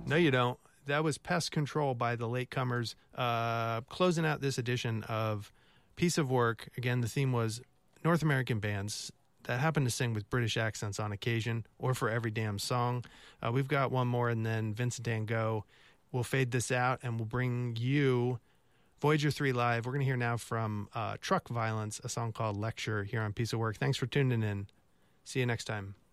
No, you don't. That was Pest Control by the Latecomers. Closing out this edition of Piece of Work. Again, the theme was North American bands that happen to sing with British accents on occasion or for every damn song. We've got one more, and then Vincent Van Gogh. We'll fade this out, and we'll bring you Voyager 3 Live. We're going to hear now from Truck Violence, a song called Lecture here on Piece of Work. Thanks for tuning in. See you next time.